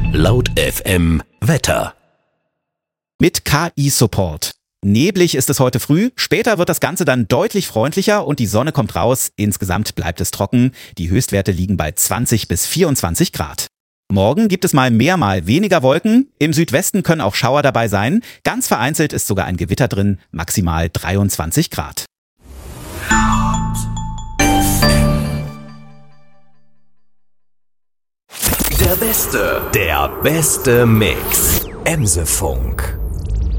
Laut FM Wetter. Mit KI-Support. Neblig ist es heute früh, später wird das Ganze dann deutlich freundlicher und die Sonne kommt raus. Insgesamt bleibt es trocken. Die Höchstwerte liegen bei 20 bis 24 Grad. Morgen gibt es mal mehr, mal weniger Wolken. Im Südwesten können auch Schauer dabei sein. Ganz vereinzelt ist sogar ein Gewitter drin, maximal 23 Grad. Der beste Mix. Emsefunk.